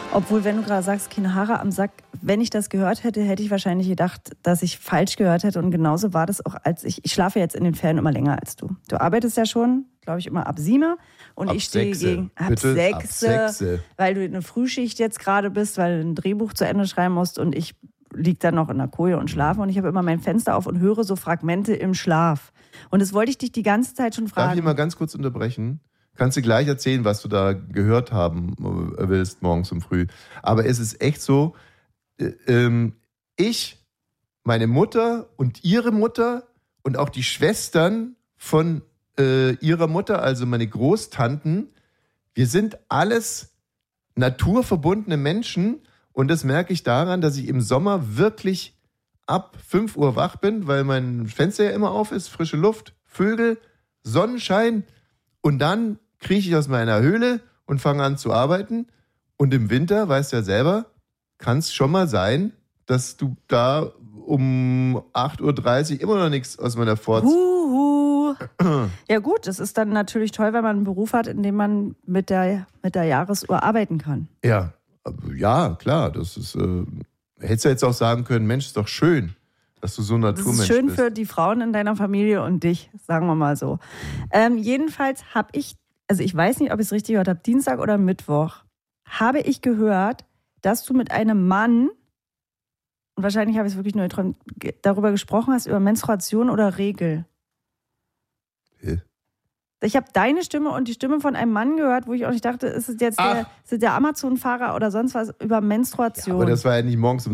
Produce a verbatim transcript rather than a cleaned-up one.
Obwohl, wenn du gerade sagst, keine Haare am Sack, wenn ich das gehört hätte, hätte ich wahrscheinlich gedacht, dass ich falsch gehört hätte. Und genauso war das auch, als ich, ich schlafe jetzt in den Ferien immer länger als du. Du arbeitest ja schon, glaube ich, immer ab sieben und ab ich stehe sechse. gegen ab Bitte? sechs, Ab sechse. weil du eine Frühschicht jetzt gerade bist, weil du ein Drehbuch zu Ende schreiben musst und ich liege dann noch in der Koje und schlafe und ich habe immer mein Fenster auf und höre so Fragmente im Schlaf. Und das wollte ich dich die ganze Zeit schon fragen. Darf ich mal ganz kurz unterbrechen? Kannst du gleich erzählen, was du da gehört haben willst morgens um früh. Aber es ist echt so, äh, ähm, ich, meine Mutter und ihre Mutter und auch die Schwestern von äh, ihrer Mutter, also meine Großtanten, wir sind alles naturverbundene Menschen und das merke ich daran, dass ich im Sommer wirklich ab fünf Uhr wach bin, weil mein Fenster ja immer auf ist, frische Luft, Vögel, Sonnenschein. Und dann krieche ich aus meiner Höhle und fange an zu arbeiten. Und im Winter, weißt du ja selber, kann es schon mal sein, dass du da um acht Uhr dreißig immer noch nichts aus meiner Forz... Huhu. Ja gut, das ist dann natürlich toll, wenn man einen Beruf hat, in dem man mit der, mit der Jahresuhr arbeiten kann. Ja, ja, klar. Das ist, äh, hättest du jetzt auch sagen können, Mensch, ist doch schön, dass du so ein Naturmensch bist. Das ist schön bist. Für die Frauen in deiner Familie und dich, sagen wir mal so. Ähm, jedenfalls habe ich, also ich weiß nicht, ob ich es richtig gehört habe, Dienstag oder Mittwoch, habe ich gehört, dass du mit einem Mann, und wahrscheinlich habe ich es wirklich nur geträumt, darüber gesprochen hast, über Menstruation oder Regel. Hä? Ich habe deine Stimme und die Stimme von einem Mann gehört, wo ich auch nicht dachte, ist es jetzt der, ist es der Amazon-Fahrer oder sonst was über Menstruation. Ja, aber das war ja nicht morgens um